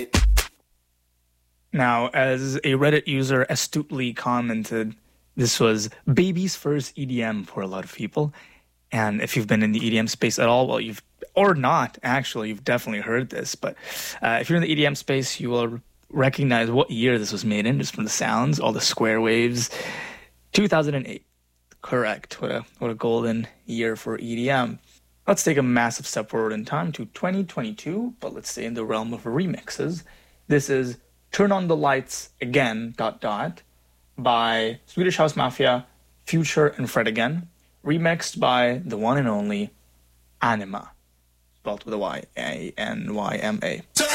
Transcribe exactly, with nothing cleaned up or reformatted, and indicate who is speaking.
Speaker 1: Now, as a Reddit user astutely commented, this was baby's first E D M for a lot of people. And if you've been in the E D M space at all, well, you've, or not, actually, you've definitely heard this. But uh, if you're in the E D M space, you will recognize what year this was made in, just from the sounds, all the square waves. two thousand eight. Correct. What a, what a golden year for E D M. Let's take a massive step forward in time to twenty twenty-two, but let's stay in the realm of remixes. This is Turn on the Lights Again, dot dot, by Swedish House Mafia, Future, and Fred Again, remixed by the one and only Anyma, spelled with a Y, A N Y M A.